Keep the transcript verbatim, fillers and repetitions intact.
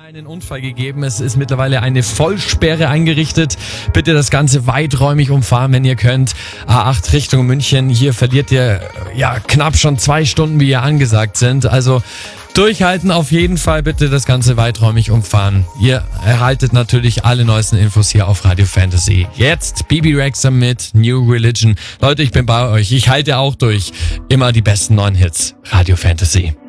Einen Unfall gegeben. Es ist mittlerweile eine Vollsperre eingerichtet. Bitte das Ganze weiträumig umfahren, wenn ihr könnt. A acht Richtung München. Hier verliert ihr ja knapp schon zwei Stunden, wie ihr angesagt sind. Also durchhalten auf jeden Fall. Bitte das Ganze weiträumig umfahren. Ihr erhaltet natürlich alle neuesten Infos hier auf Radio Fantasy. Jetzt Bibi Rexha mit New Religion. Leute, ich bin bei euch. Ich halte auch durch. Immer die besten neuen Hits. Radio Fantasy.